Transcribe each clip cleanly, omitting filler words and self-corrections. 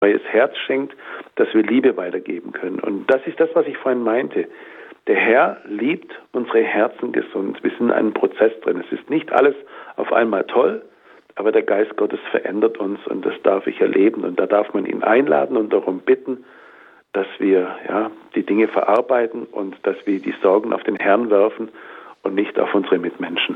neues Herz schenkt, dass wir Liebe weitergeben können. Und das ist das, was ich vorhin meinte. Der Herr liebt unsere Herzen gesund. Wir sind in einem Prozess drin. Es ist nicht alles auf einmal toll, aber der Geist Gottes verändert uns und das darf ich erleben. Und da darf man ihn einladen und darum bitten, dass wir die Dinge verarbeiten und dass wir die Sorgen auf den Herrn werfen und nicht auf unsere Mitmenschen.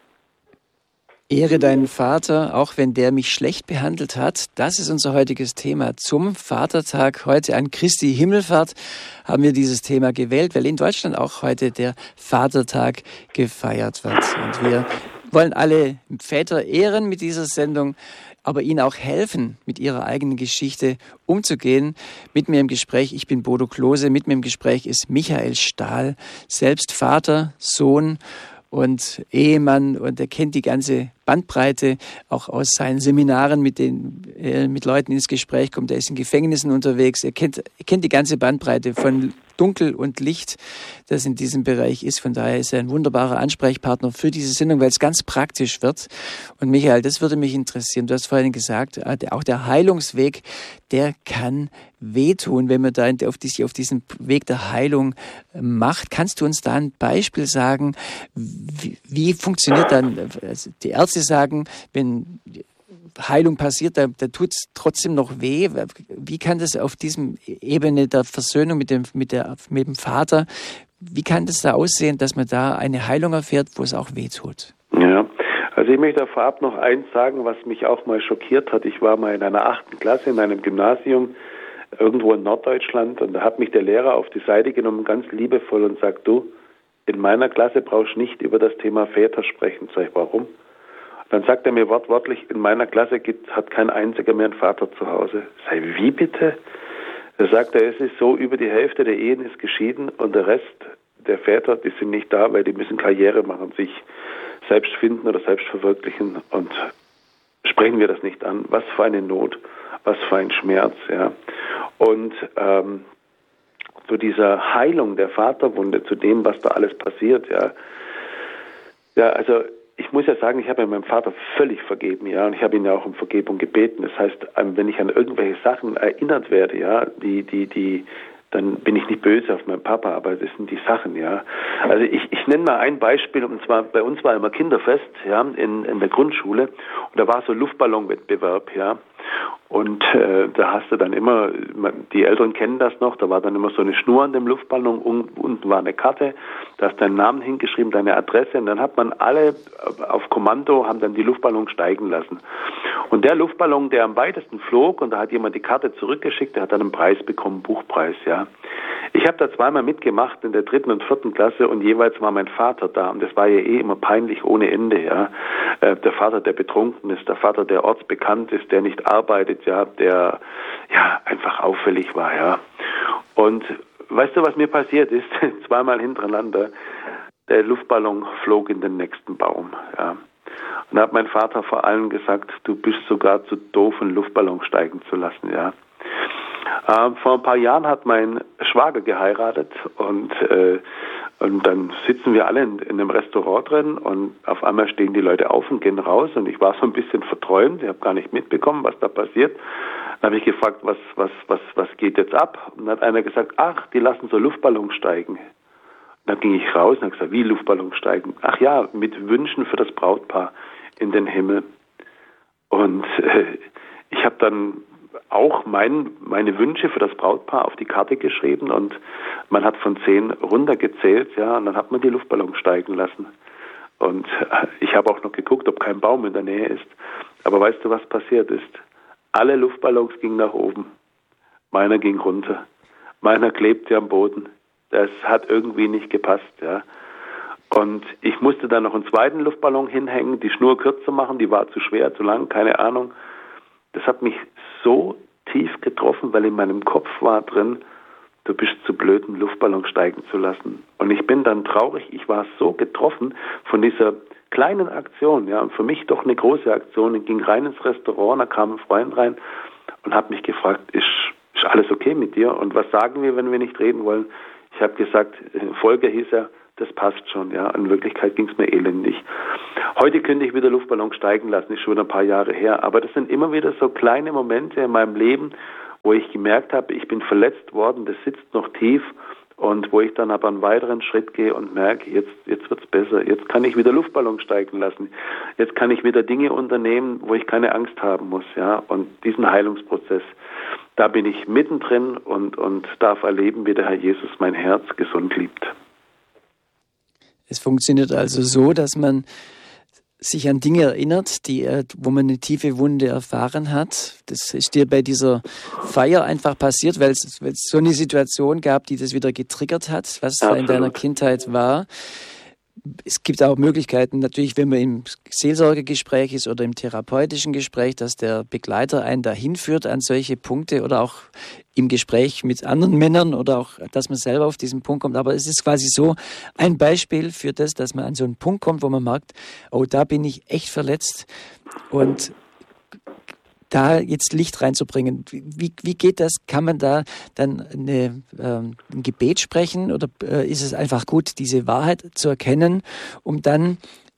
Ehre deinen Vater, auch wenn der mich schlecht behandelt hat. Das ist unser heutiges Thema zum Vatertag. Heute an Christi Himmelfahrt haben wir dieses Thema gewählt, weil in Deutschland auch heute der Vatertag gefeiert wird. Und wir wollen alle Väter ehren mit dieser Sendung, aber ihnen auch helfen, mit ihrer eigenen Geschichte umzugehen. Mit mir im Gespräch, ich bin Bodo Klose, mit mir im Gespräch ist Michael Stahl, selbst Vater, Sohn und Ehemann, und er kennt die ganze Bandbreite, auch aus seinen Seminaren, mit Leuten ins Gespräch kommt. Er ist in Gefängnissen unterwegs. Er kennt die ganze Bandbreite von Dunkel und Licht, das in diesem Bereich ist. Von daher ist er ein wunderbarer Ansprechpartner für diese Sendung, weil es ganz praktisch wird. Und Michael, das würde mich interessieren. Du hast vorhin gesagt, auch der Heilungsweg, der kann wehtun, wenn man da auf diesen Weg der Heilung macht. Kannst du uns da ein Beispiel sagen, wie funktioniert dann, also die Ärzte sagen, wenn Heilung passiert, da tut es trotzdem noch weh. Wie kann das auf diesem Ebene der Versöhnung mit dem Vater, wie kann das da aussehen, dass man da eine Heilung erfährt, wo es auch weh tut? Ja, also ich möchte vorab noch eins sagen, was mich auch mal schockiert hat. Ich war mal in einer 8. Klasse in einem Gymnasium irgendwo in Norddeutschland und da hat mich der Lehrer auf die Seite genommen, ganz liebevoll, und sagt, du, in meiner Klasse brauchst du nicht über das Thema Väter sprechen. Sag ich, warum? Dann sagt er mir wortwörtlich, in meiner Klasse hat kein einziger mehr einen Vater zu Hause. Sag ich, wie bitte? Er sagt, es ist so, über die Hälfte der Ehen ist geschieden und der Rest der Väter, die sind nicht da, weil die müssen Karriere machen, sich selbst finden oder selbst verwirklichen, und sprechen wir das nicht an. Was für eine Not, was für ein Schmerz, ja. Und zu dieser Heilung der Vaterwunde, zu dem, was da alles passiert, ja, also ich muss ja sagen, ich habe ja meinem Vater völlig vergeben, ja, und ich habe ihn ja auch um Vergebung gebeten. Das heißt, wenn ich an irgendwelche Sachen erinnert werde, ja, dann bin ich nicht böse auf meinen Papa, aber das sind die Sachen, ja. Also ich nenne mal ein Beispiel, und zwar bei uns war immer Kinderfest, ja, in der Grundschule, und da war so Luftballonwettbewerb, ja. Und da hast du dann immer, die Älteren kennen das noch, da war dann immer so eine Schnur an dem Luftballon, unten war eine Karte, da hast deinen Namen hingeschrieben, deine Adresse, und dann hat man alle auf Kommando, haben dann die Luftballons steigen lassen. Und der Luftballon, der am weitesten flog, und da hat jemand die Karte zurückgeschickt, der hat dann einen Preis bekommen, Buchpreis, ja. Ich habe da zweimal mitgemacht in der 3. und 4. Klasse, und jeweils war mein Vater da, und das war ja immer peinlich ohne Ende, ja. Der Vater, der betrunken ist, der Vater, der ortsbekannt ist, der nicht arbeitet, ja, der ja einfach auffällig war, ja. Und weißt du, was mir passiert ist? Zweimal hintereinander, der Luftballon flog in den nächsten Baum, ja. Und da hat mein Vater vor allem gesagt, du bist sogar zu doof, einen Luftballon steigen zu lassen, ja. Vor ein paar Jahren hat mein Schwager geheiratet, und dann sitzen wir alle in einem Restaurant drin, und auf einmal stehen die Leute auf und gehen raus, und ich war so ein bisschen verträumt, ich habe gar nicht mitbekommen, was da passiert. Dann habe ich gefragt, was geht jetzt ab? Und dann hat einer gesagt, ach, die lassen so Luftballons steigen. Und dann ging ich raus und habe gesagt, wie Luftballons steigen? Ach ja, mit Wünschen für das Brautpaar in den Himmel. Und ich habe dann auch meine Wünsche für das Brautpaar auf die Karte geschrieben, und man hat von 10 runtergezählt, ja, und dann hat man die Luftballons steigen lassen. Und ich habe auch noch geguckt, ob kein Baum in der Nähe ist. Aber weißt du, was passiert ist? Alle Luftballons gingen nach oben. Meiner ging runter. Meiner klebte am Boden. Das hat irgendwie nicht gepasst, ja. Und ich musste dann noch einen zweiten Luftballon hinhängen, die Schnur kürzer machen, die war zu schwer, zu lang, keine Ahnung. Das hat mich so tief getroffen, weil in meinem Kopf war drin, du bist zu blöd, einen Luftballon steigen zu lassen. Und ich bin dann traurig, ich war so getroffen von dieser kleinen Aktion, ja, und für mich doch eine große Aktion. Ich ging rein ins Restaurant, da kam ein Freund rein und hat mich gefragt, ist alles okay mit dir? Und was sagen wir, wenn wir nicht reden wollen? Ich habe gesagt, Volker hieß er, das passt schon, ja. In Wirklichkeit ging es mir elendig. Heute könnte ich wieder Luftballon steigen lassen, ist schon ein paar Jahre her. Aber das sind immer wieder so kleine Momente in meinem Leben, wo ich gemerkt habe, ich bin verletzt worden, das sitzt noch tief, und wo ich dann aber einen weiteren Schritt gehe und merke, jetzt wird's besser, jetzt kann ich wieder Luftballons steigen lassen, jetzt kann ich wieder Dinge unternehmen, wo ich keine Angst haben muss, ja, und diesen Heilungsprozess, da bin ich mittendrin und darf erleben, wie der Herr Jesus mein Herz gesund liebt. Es funktioniert also so, dass man sich an Dinge erinnert, wo man eine tiefe Wunde erfahren hat. Das ist dir bei dieser Feier einfach passiert, weil es so eine Situation gab, die das wieder getriggert hat, was da in deiner Kindheit war. Es gibt auch Möglichkeiten, natürlich, wenn man im Seelsorgegespräch ist oder im therapeutischen Gespräch, dass der Begleiter einen dahin führt an solche Punkte oder auch im Gespräch mit anderen Männern oder auch, dass man selber auf diesen Punkt kommt. Aber es ist quasi so ein Beispiel für das, dass man an so einen Punkt kommt, wo man merkt, oh, da bin ich echt verletzt und da jetzt Licht reinzubringen. Wie geht das? Kann man da dann ein Gebet sprechen oder ist es einfach gut, diese Wahrheit zu erkennen, um dann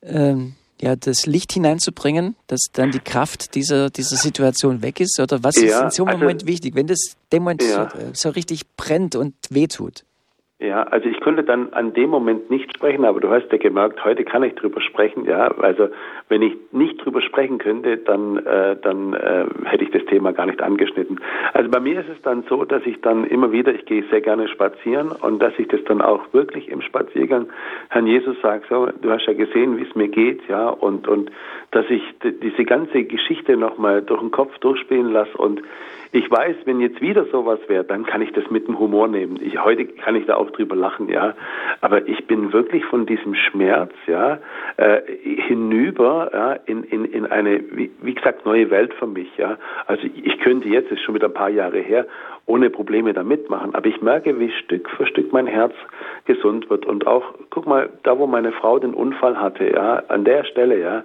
das Licht hineinzubringen, dass dann die Kraft dieser Situation weg ist? Oder was ist in so einem Moment wichtig, wenn das dem Moment so richtig brennt und wehtut? Ja, also ich könnte dann an dem Moment nicht sprechen, aber du hast ja gemerkt, heute kann ich drüber sprechen, ja. Also wenn ich nicht drüber sprechen könnte, dann hätte ich das Thema gar nicht angeschnitten. Also bei mir ist es dann so, dass ich dann immer wieder, ich gehe sehr gerne spazieren und dass ich das dann auch wirklich im Spaziergang Herrn Jesus sage, so, du hast ja gesehen, wie es mir geht, ja, und dass ich diese ganze Geschichte nochmal durch den Kopf durchspielen lasse und ich weiß, wenn jetzt wieder sowas wäre, dann kann ich das mit dem Humor nehmen. Heute kann ich da auch drüber lachen, ja. Aber ich bin wirklich von diesem Schmerz, ja, hinüber, ja, in eine, wie gesagt, neue Welt für mich, ja. Also ich könnte jetzt, ist schon wieder ein paar Jahre her, ohne Probleme da mitmachen. Aber ich merke, wie Stück für Stück mein Herz gesund wird. Und auch, guck mal, da wo meine Frau den Unfall hatte, ja, an der Stelle, ja,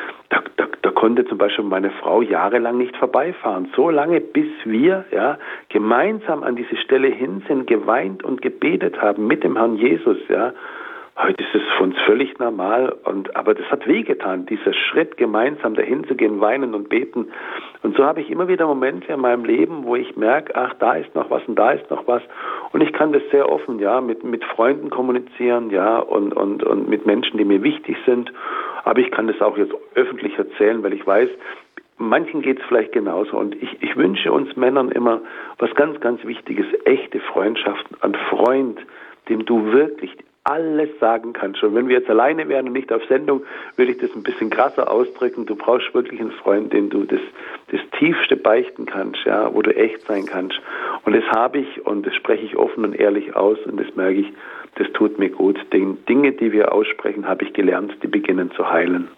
da konnte zum Beispiel meine Frau jahrelang nicht vorbeifahren. So lange, bis wir gemeinsam an diese Stelle hin sind, geweint und gebetet haben mit dem Herrn Jesus. Ja. Heute ist es für uns völlig normal, aber das hat wehgetan, dieser Schritt, gemeinsam dahin zu gehen, weinen und beten. Und so habe ich immer wieder Momente in meinem Leben, wo ich merke, ach, da ist noch was und da ist noch was. Und ich kann das sehr offen, ja, mit Freunden kommunizieren, ja, und mit Menschen, die mir wichtig sind. Aber ich kann das auch jetzt öffentlich erzählen, weil ich weiß, manchen geht es vielleicht genauso. Und ich wünsche uns Männern immer was ganz, ganz Wichtiges, echte Freundschaft, ein Freund, dem du wirklich alles sagen kannst. Und wenn wir jetzt alleine wären und nicht auf Sendung, würde ich das ein bisschen krasser ausdrücken. Du brauchst wirklich einen Freund, dem du das Tiefste beichten kannst, ja, wo du echt sein kannst. Und das habe ich und das spreche ich offen und ehrlich aus und das merke ich, das tut mir gut. Die Dinge, die wir aussprechen, habe ich gelernt, die beginnen zu heilen.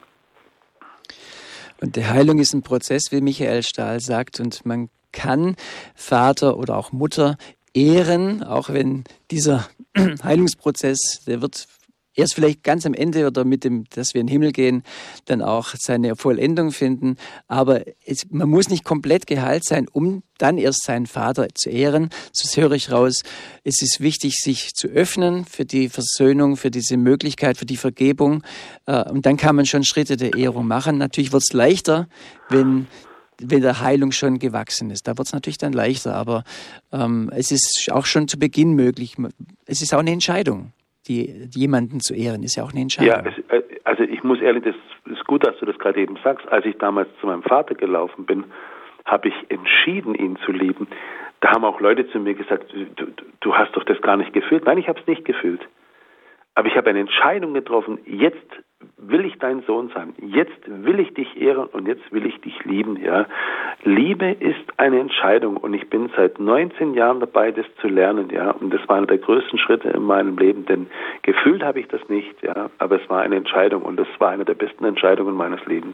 Und die Heilung ist ein Prozess, wie Michael Stahl sagt, und man kann Vater oder auch Mutter ehren, auch wenn dieser Heilungsprozess, der wird erst vielleicht ganz am Ende oder mit dem, dass wir in den Himmel gehen, dann auch seine Vollendung finden. Aber man muss nicht komplett geheilt sein, um dann erst seinen Vater zu ehren. Das höre ich raus. Es ist wichtig, sich zu öffnen für die Versöhnung, für diese Möglichkeit, für die Vergebung. Und dann kann man schon Schritte der Ehrung machen. Natürlich wird es leichter, wenn der Heilung schon gewachsen ist. Da wird es natürlich dann leichter, aber es ist auch schon zu Beginn möglich. Es ist auch eine Entscheidung, jemanden zu ehren, ist ja auch eine Entscheidung. Ja, also ich muss ehrlich, das ist gut, dass du das gerade eben sagst. Als ich damals zu meinem Vater gelaufen bin, habe ich entschieden, ihn zu lieben. Da haben auch Leute zu mir gesagt, du hast doch das gar nicht gefühlt. Nein, ich habe es nicht gefühlt. Aber ich habe eine Entscheidung getroffen, jetzt will ich dein Sohn sein, jetzt will ich dich ehren und jetzt will ich dich lieben. Ja. Liebe ist eine Entscheidung und ich bin seit 19 Jahren dabei, das zu lernen. Ja. Und das war einer der größten Schritte in meinem Leben, denn gefühlt habe ich das nicht, ja. Aber es war eine Entscheidung und das war eine der besten Entscheidungen meines Lebens.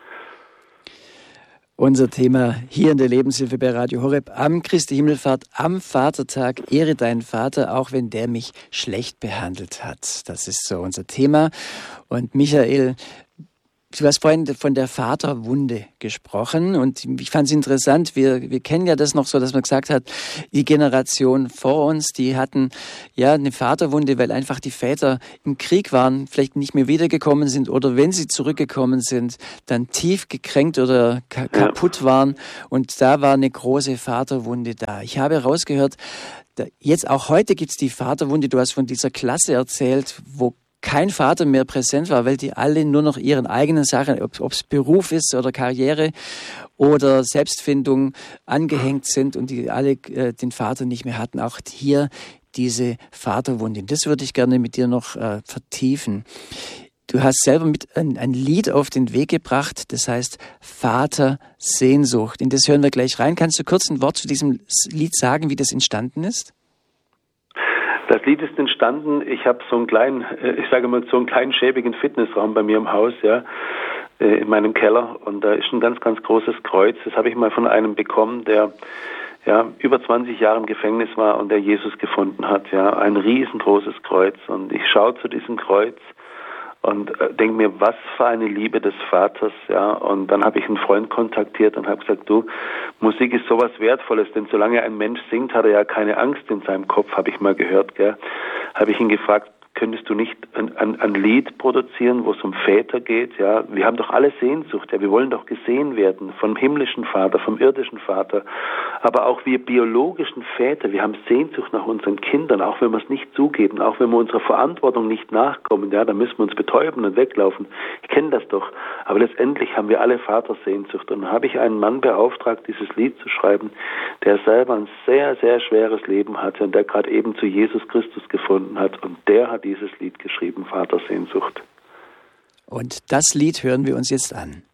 Unser Thema hier in der Lebenshilfe bei Radio Horeb am Christi Himmelfahrt, am Vatertag. Ehre deinen Vater, auch wenn der mich schlecht behandelt hat. Das ist so unser Thema. Und Michael, Du hast vorhin von der Vaterwunde gesprochen und ich fand es interessant, wir kennen ja das noch so, dass man gesagt hat, die Generation vor uns, die hatten ja eine Vaterwunde, weil einfach die Väter im Krieg waren, vielleicht nicht mehr wiedergekommen sind oder wenn sie zurückgekommen sind, dann tief gekränkt oder kaputt waren und da war eine große Vaterwunde da. Ich habe rausgehört, jetzt auch heute gibt's die Vaterwunde, du hast von dieser Klasse erzählt, wo kein Vater mehr präsent war, weil die alle nur noch ihren eigenen Sachen, ob es Beruf ist oder Karriere oder Selbstfindung angehängt sind und die alle den Vater nicht mehr hatten. Auch hier diese Vaterwunde. Das würde ich gerne mit dir noch vertiefen. Du hast selber mit ein Lied auf den Weg gebracht, das heißt Vatersehnsucht. In das hören wir gleich rein. Kannst du kurz ein Wort zu diesem Lied sagen, wie das entstanden ist? Das Lied ist entstanden, ich habe so einen kleinen, so einen kleinen schäbigen Fitnessraum bei mir im Haus, ja, in meinem Keller und da ist ein ganz, ganz großes Kreuz. Das habe ich mal von einem bekommen, der über 20 Jahre im Gefängnis war und der Jesus gefunden hat, ja, ein riesengroßes Kreuz und ich schaue zu diesem Kreuz und denke mir, was für eine Liebe des Vaters, ja, und dann habe ich einen Freund kontaktiert und habe gesagt, du, Musik ist sowas Wertvolles, denn solange ein Mensch singt, hat er ja keine Angst in seinem Kopf, habe ich mal gehört, gell, habe ich ihn gefragt, könntest du nicht ein Lied produzieren, wo es um Väter geht, ja, wir haben doch alle Sehnsucht, ja, wir wollen doch gesehen werden vom himmlischen Vater, vom irdischen Vater, aber auch wir biologischen Väter, wir haben Sehnsucht nach unseren Kindern, auch wenn wir es nicht zugeben, auch wenn wir unserer Verantwortung nicht nachkommen, ja, dann müssen wir uns betäuben und weglaufen, ich kenne das doch, aber letztendlich haben wir alle Vatersehnsucht und dann habe ich einen Mann beauftragt, dieses Lied zu schreiben, der selber ein sehr, sehr schweres Leben hatte und der gerade eben zu Jesus Christus gefunden hat und der hat dieses Lied geschrieben, Vatersehnsucht. Und das Lied hören wir uns jetzt an.